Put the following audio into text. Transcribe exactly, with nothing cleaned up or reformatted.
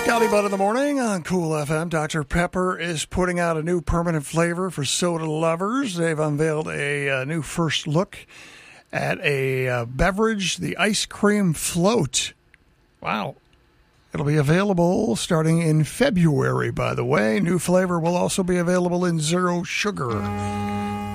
Scotty Bud in the morning on Cool F M. Doctor Pepper is putting out a new permanent flavor for soda lovers. They've unveiled a, a new first look at a uh, beverage, the ice cream float. Wow. It'll be available starting in February, by the way. New flavor will also be available in zero sugar.